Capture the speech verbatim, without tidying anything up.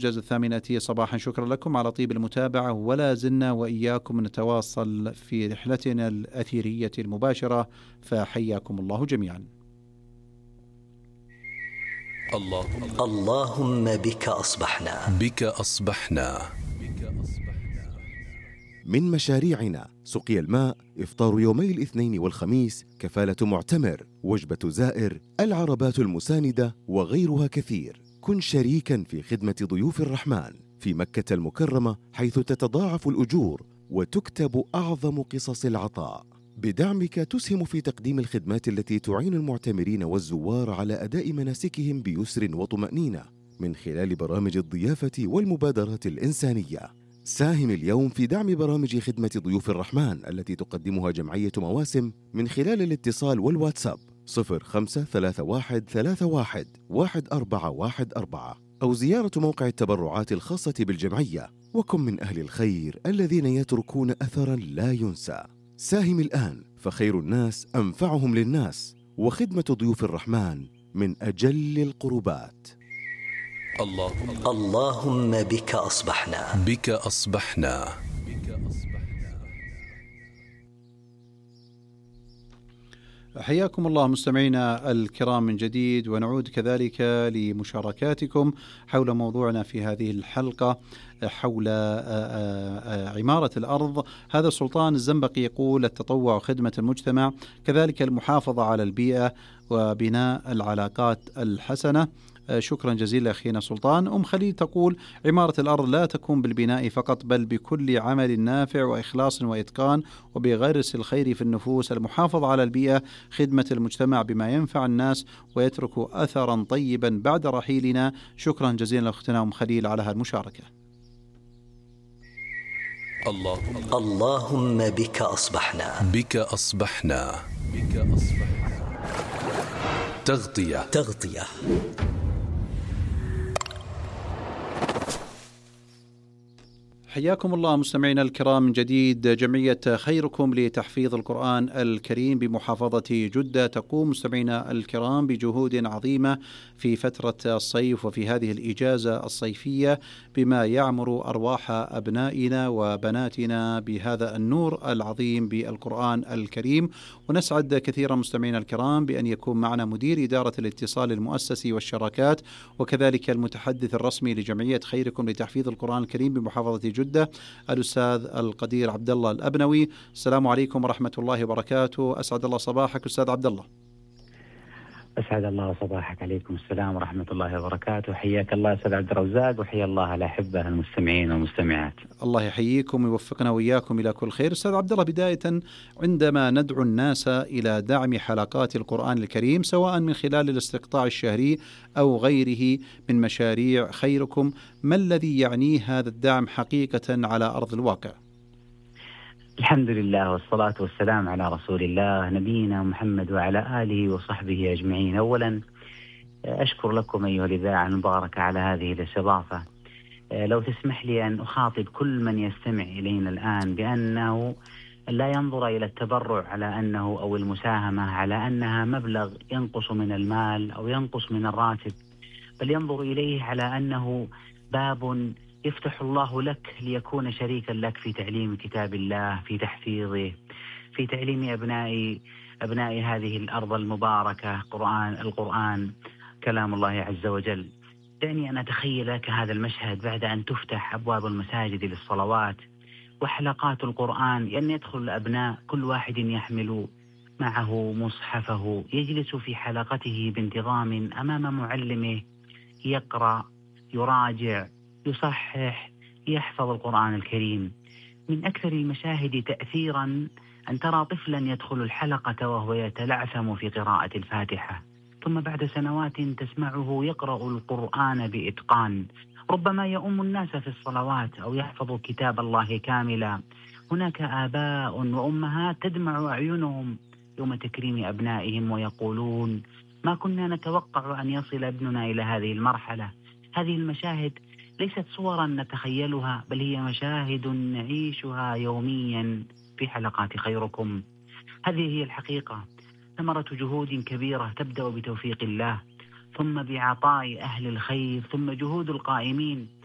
إنجاز الثامنة صباحا. شكرا لكم على طيب المتابعة، ولا زلنا وإياكم نتواصل في رحلتنا الأثيرية المباشرة، فحياكم الله جميعا. اللهم, اللهم بك أصبحنا بك أصبحنا من مشاريعنا سقي الماء، إفطار يومي الاثنين والخميس، كفالة معتمر، وجبة زائر، العربات المساندة وغيرها كثير. كن شريكا في خدمة ضيوف الرحمن في مكة المكرمة، حيث تتضاعف الأجور وتكتب أعظم قصص العطاء. بدعمك تسهم في تقديم الخدمات التي تعين المعتمرين والزوار على أداء مناسكهم بيسر وطمأنينة من خلال برامج الضيافة والمبادرات الإنسانية. ساهم اليوم في دعم برامج خدمة ضيوف الرحمن التي تقدمها جمعية مواسم من خلال الاتصال والواتساب صفر خمسة ثلاثة واحد ثلاثة واحد واحد أربعة واحد أربعة أو زيارة موقع التبرعات الخاصة بالجمعية. وكن من أهل الخير الذين يتركون أثرا لا ينسى. ساهم الآن، فخير الناس أنفعهم للناس، وخدمة ضيوف الرحمن من أجل القربات. اللهم, اللهم بك أصبحنا بك أصبحنا حياكم الله مستمعينا الكرام من جديد، ونعود كذلك لمشاركاتكم حول موضوعنا في هذه الحلقة حول عمارة الأرض. هذا سلطان الزنبقي يقول: التطوع وخدمة المجتمع، كذلك المحافظة على البيئة وبناء العلاقات الحسنة. شكرا جزيلا أخينا سلطان. أم خليل تقول: عمارة الأرض لا تكون بالبناء فقط، بل بكل عمل نافع وإخلاص وإتقان، وبغرس الخير في النفوس. المحافظة على البيئة، خدمة المجتمع بما ينفع الناس ويترك أثرا طيبا بعد رحيلنا. شكرا جزيلا أختنا أم خليل على هالمشاركة. اللهم, اللهم بك أصبحنا بك أصبحنا بك أصبحنا تغطية تغطية حياكم الله مستمعينا الكرام من جديد. جمعية خيركم لتحفيظ القرآن الكريم بمحافظة جدة تقوم مستمعينا الكرام بجهود عظيمة في فترة الصيف وفي هذه الإجازة الصيفية بما يعمر أرواح أبنائنا وبناتنا بهذا النور العظيم بالقرآن الكريم. ونسعد كثيرا مستمعينا الكرام بأن يكون معنا مدير إدارة الاتصال المؤسسي والشراكات، وكذلك المتحدث الرسمي لجمعية خيركم لتحفيظ القرآن الكريم بمحافظة جدة جدة الأستاذ القدير عبد الله الأبنوي. السلام عليكم ورحمة الله وبركاته. أسعد الله صباحك أستاذ عبد الله. أسعد الله صباحك. عليكم السلام ورحمة الله وبركاته. حياك الله أستاذ عبد الرزاق، وحيا الله الأحبة المستمعين والمستمعات. الله يحييكم ويوفقنا وإياكم إلى كل خير. أستاذ عبد الله، بداية عندما ندعو الناس إلى دعم حلقات القرآن الكريم سواء من خلال الاستقطاع الشهري أو غيره من مشاريع خيركم، ما الذي يعنيه هذا الدعم حقيقة على أرض الواقع؟ الحمد لله والصلاة والسلام على رسول الله نبينا محمد وعلى آله وصحبه أجمعين. أولا أشكر لكم أيها الإذاعة المباركة على هذه الاستضافة. لو تسمح لي أن أخاطب كل من يستمع إلينا الآن بأنه لا ينظر إلى التبرع على أنه أو المساهمة على أنها مبلغ ينقص من المال أو ينقص من الراتب، بل ينظر إليه على أنه باب يفتح الله لك ليكون شريكا لك في تعليم كتاب الله، في تحفيظه، في تعليم أبناء أبناء هذه الأرض المباركة قرآن القرآن كلام الله عز وجل. دعني أن أتخيل لك هذا المشهد بعد أن تفتح أبواب المساجد للصلوات وحلقات القرآن، أن يدخل الأبناء كل واحد يحمل معه مصحفه، يجلس في حلقته بانتظام أمام معلمه، يقرأ، يراجع، يصحح، يحفظ القرآن الكريم. من أكثر المشاهد تأثيرا أن ترى طفلا يدخل الحلقة وهو يتلعثم في قراءة الفاتحة، ثم بعد سنوات تسمعه يقرأ القرآن بإتقان، ربما يؤم الناس في الصلوات أو يحفظ كتاب الله كاملا. هناك آباء وأمهات تدمع أعينهم يوم تكريم أبنائهم ويقولون: ما كنا نتوقع أن يصل ابننا إلى هذه المرحلة. هذه المشاهد ليست صورا نتخيلها، بل هي مشاهد نعيشها يوميا في حلقات خيركم. هذه هي الحقيقة، ثمرة جهود كبيرة تبدأ بتوفيق الله، ثم بعطاء أهل الخير، ثم جهود القائمين.